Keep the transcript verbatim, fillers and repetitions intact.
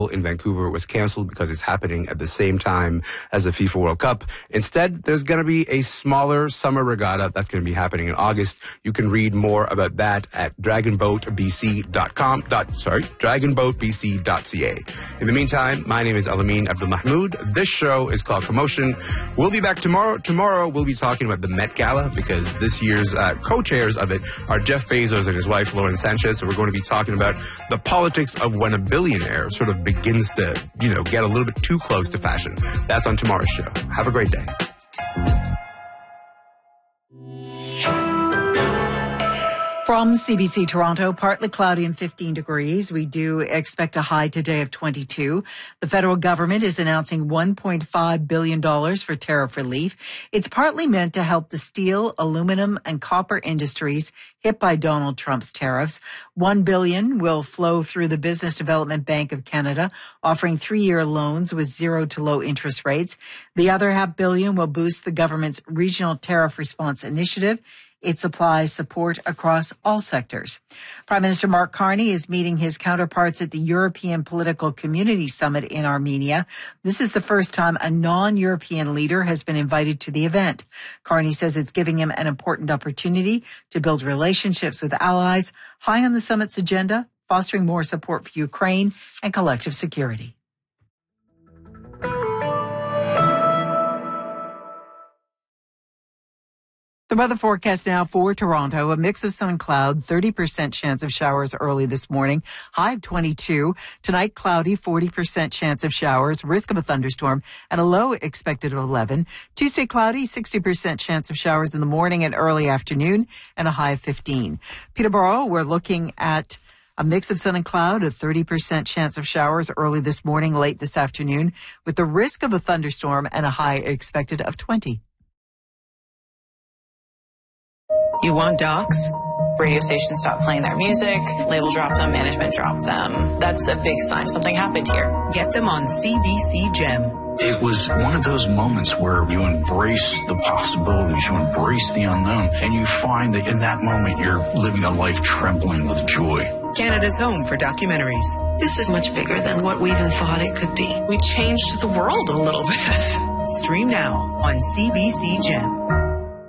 in Vancouver was canceled because it's happening at the same time as the FIFA World Cup. Instead, there's going to be a smaller summer regatta that's going to be happening in August. You can read more about that at dragon boat b c dot com. Dot, sorry, dragon boat b c dot c a. In the meantime, my name is Alameen Abdul Mahmoud. This show is called Commotion. We'll be back tomorrow. Tomorrow, we'll be talking about the Met Gala because this year's uh, co-chairs of it are Jeff Bezos and his wife, Lauren Sanchez. So we're going to be talking about the politics of when a billionaire sort of begins to, you know, get a little bit too close to fashion. That's on tomorrow's show. Have a great day. From C B C Toronto, partly cloudy and fifteen degrees. We do expect a high today of twenty-two. The federal government is announcing one point five billion dollars for tariff relief. It's partly meant to help the steel, aluminum, and copper industries hit by Donald Trump's tariffs. One billion dollars will flow through the Business Development Bank of Canada, offering three-year loans with zero to low interest rates. The other half billion will boost the government's Regional Tariff Response Initiative. It supplies support across all sectors. Prime Minister Mark Carney is meeting his counterparts at the European Political Community Summit in Armenia. This is the first time a non-European leader has been invited to the event. Carney says it's giving him an important opportunity to build relationships with allies. High on the summit's agenda, fostering more support for Ukraine and collective security. The weather forecast now for Toronto, a mix of sun and cloud, thirty percent chance of showers early this morning, high of twenty-two. Tonight, cloudy, forty percent chance of showers, risk of a thunderstorm, and a low expected of eleven. Tuesday, cloudy, sixty percent chance of showers in the morning and early afternoon, and a high of fifteen. Peterborough, we're looking at a mix of sun and cloud, a thirty percent chance of showers early this morning, late this afternoon, with the risk of a thunderstorm and a high expected of twenty. You want docs? Radio stations stop playing their music, label drop them, management drop them. That's a big sign something happened here. Get them on C B C Gem. It was one of those moments where you embrace the possibilities, you embrace the unknown, and you find that in that moment you're living a life trembling with joy. Canada's home for documentaries. This is much bigger than what we even thought it could be. We changed the world a little bit. Stream now on C B C Gem.